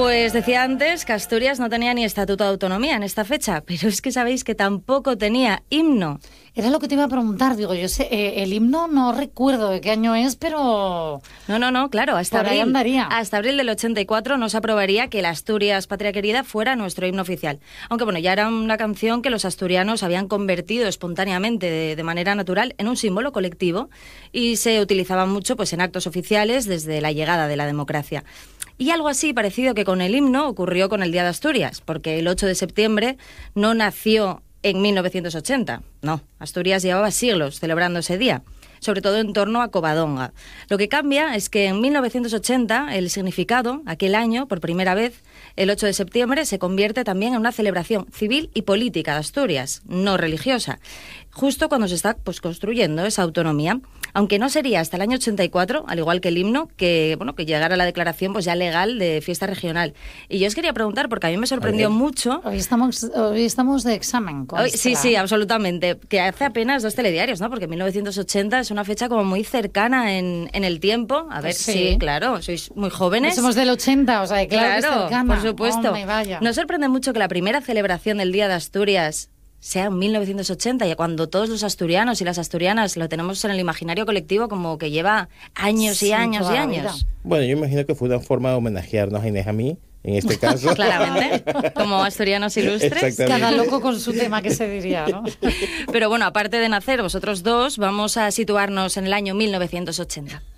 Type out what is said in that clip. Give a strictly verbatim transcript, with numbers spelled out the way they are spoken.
Pues decía antes que Asturias no tenía ni estatuto de autonomía en esta fecha, pero es que sabéis que tampoco tenía himno. Era lo que te iba a preguntar, digo, yo sé, eh, el himno no recuerdo de qué año es, pero... No, no, no, claro, hasta por ahí abril, andaría. hasta abril del ochenta y cuatro no se aprobaría que el Asturias Patria Querida fuera nuestro himno oficial. Aunque bueno, ya era una canción que los asturianos habían convertido espontáneamente, de, de manera natural, en un símbolo colectivo y se utilizaba mucho pues en actos oficiales desde la llegada de la democracia. Y algo así parecido que con el himno ocurrió con el Día de Asturias, porque el ocho de septiembre no nació en mil novecientos ochenta, no, Asturias llevaba siglos celebrando ese día, sobre todo en torno a Covadonga. Lo que cambia es que en mil novecientos ochenta el significado, aquel año, por primera vez, el ocho de septiembre, se convierte también en una celebración civil y política de Asturias, no religiosa, justo cuando se está pues, construyendo esa autonomía. Aunque no sería hasta el año ochenta y cuatro, al igual que el himno, que bueno que llegara la declaración pues ya legal de fiesta regional. Y yo os quería preguntar, porque a mí me sorprendió mucho... Hoy estamos, hoy estamos de examen. Hoy, sí, sí, absolutamente. Que hace apenas dos telediarios, ¿no? Porque mil novecientos ochenta es una fecha como muy cercana en, en el tiempo. A ver, pues sí. sí, claro, sois muy jóvenes. Pues somos del ochenta, o sea, claro, claro, que es cercana. Por supuesto. Oh, me vaya. Nos sorprende mucho que la primera celebración del Día de Asturias sea en mil novecientos ochenta, y cuando todos los asturianos y las asturianas lo tenemos en el imaginario colectivo como que lleva años sí, y años y años. Bueno, yo imagino que fue una forma de homenajearnos a Inés a mí, en este caso. Claramente, como asturianos ilustres. Cada loco con su tema, que se diría, ¿no? Pero bueno, aparte de nacer vosotros dos, vamos a situarnos en el año mil novecientos ochenta.